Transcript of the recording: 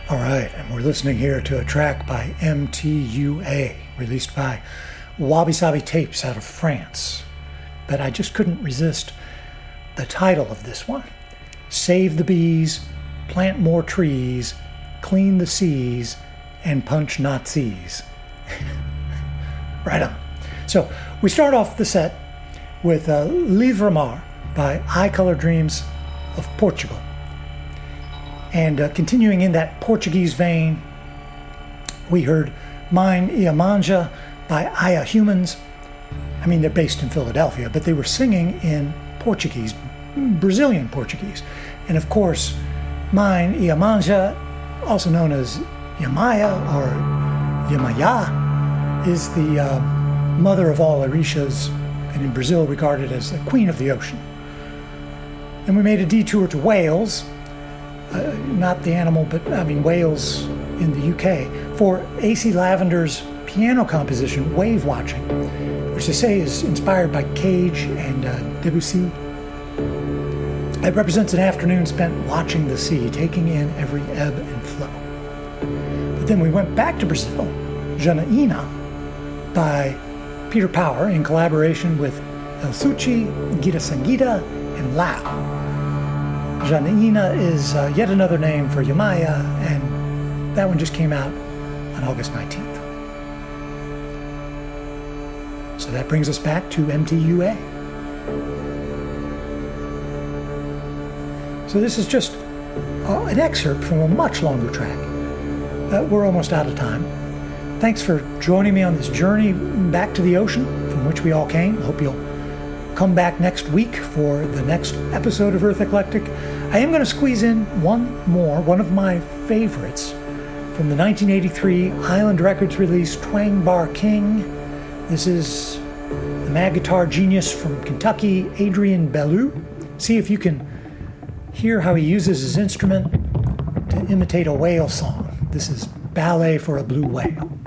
All right, and we're listening here to a track by MTUA, released by Wabi Sabi Tapes out of France. But I just couldn't resist the title of this one. Save the bees, plant more trees, clean the seas, and punch Nazis. Right on. So we start off the set with Livre Mar by Eye Color Dreams of Portugal. And continuing in that Portuguese vein, we heard Mine Iamanja by Aya Humans. I mean, they're based in Philadelphia, but they were singing in Portuguese, Brazilian Portuguese. And of course, Mine Iamanja, also known as Yamaya or Yamaya, is the mother of all Orishas, and in Brazil regarded as the queen of the ocean. And we made a detour to Wales, not the animal, but Wales in the UK, for A.C. Lavender's piano composition, Wave Watching, which they say is inspired by Cage and Debussy. It represents an afternoon spent watching the sea, taking in every ebb and flow. But then we went back to Brazil, Janaína, by Peter Power, in collaboration with El Suchi, Gita Sangita, and Lau. Janaína is yet another name for Yamaya, and that one just came out on August 19th. So that brings us back to MTUA. So this is just an excerpt from a much longer track. We're almost out of time. Thanks for joining me on this journey back to the ocean from which we all came. Hope you'll come back next week for the next episode of Earth Eclectic. I am going to squeeze in one of my favorites from the 1983 Island Records release, Twang Bar King. This is the mad guitar genius from Kentucky, Adrian Belew. See if you can hear how he uses his instrument to imitate a whale song. This is Ballet for a Blue Whale.